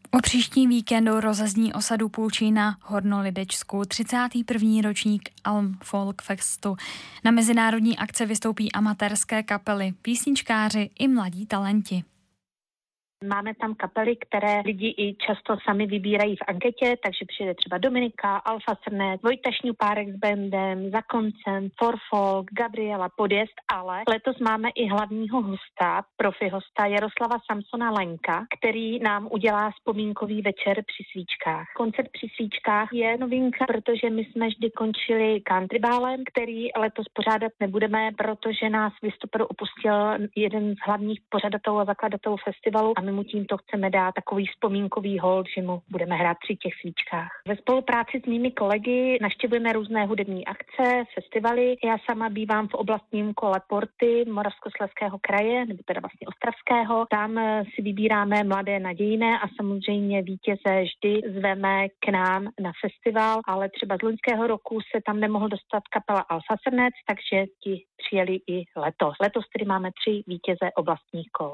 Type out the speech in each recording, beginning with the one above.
O příští víkendu rozezní osadu Půlčín na Hornolidečsku 31. ročník Alm Folk Festu. Na mezinárodní akci vystoupí amatérské kapely, písničkáři i mladí talenti. Máme tam kapely, které lidi i často sami vybírají v anketě, takže přijde třeba Dominika, Alfa Srnet, Vojta Šňupárek s bandem, Za koncem, Forfolk, Gabriela Podjezd, ale letos máme i hlavního hosta, profi hosta Jaroslava Samsona Lenka, který nám udělá vzpomínkový večer při svíčkách. Koncert při svíčkách je novinka, protože my jsme vždy končili countrybálem, který letos pořádat nebudeme, protože nás v listopadu opustil jeden z hlavních pořadatelů a zakladatelů festivalu a my mu tímto chceme dát takový vzpomínkový hold, že mu budeme hrát při těch svíčkách. Ve spolupráci s mými kolegy navštěvujeme různé hudební akce, festivaly. Já sama bývám v oblastním kole Porty Moravskoslezského kraje, nebo teda vlastně Ostravského. Tam si vybíráme mladé nadějné a samozřejmě vítěze vždy zveme k nám na festival, ale třeba z loňského roku se tam nemohl dostat kapela Alfa Srnet, takže ti přijeli i letos. Letos tedy máme 3 vítěze oblastních kol.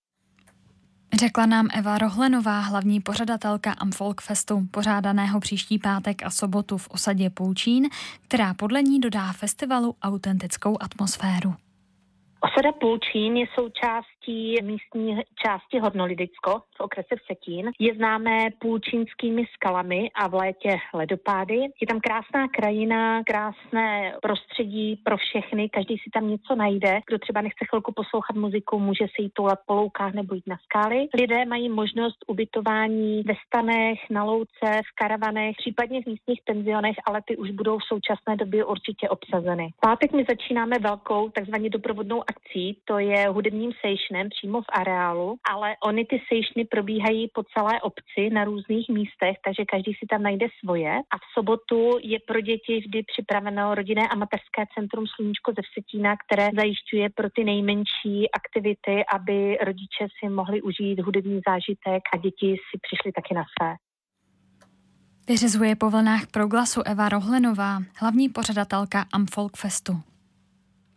Řekla nám Eva Rohlenová, hlavní pořadatelka Amfolk Festu, pořádaného příští pátek a sobotu v osadě Půlčín, která podle ní dodá festivalu autentickou atmosféru. Osada Půlčín je součástí místní části Hornolidicko v okrese Vsetín. Je známé půlčínskými skalami a v létě ledopády. Je tam krásná krajina, krásné prostředí pro všechny, každý si tam něco najde. Kdo třeba nechce chvilku poslouchat muziku, může se jít toulat po loukách nebo jít na skály. Lidé mají možnost ubytování ve stanech, na louce, v karavanech, případně v místních penzionech, ale ty už budou v současné době určitě obsazeny. V pátek my začínáme velkou takzvaně doprovodnou akcí, to je hudebním sejšnem přímo v areálu, ale ony ty sejšny probíhají po celé obci na různých místech, takže každý si tam najde svoje. A v sobotu je pro děti vždy připraveno rodinné amatérské centrum Sluníčko ze Vsetína, které zajišťuje pro ty nejmenší aktivity, aby rodiče si mohli užít hudební zážitek a děti si přišly taky na své. Vyřizuje po vlnách Proglasu Eva Rohlenová, hlavní pořadatelka Amfolk Festu.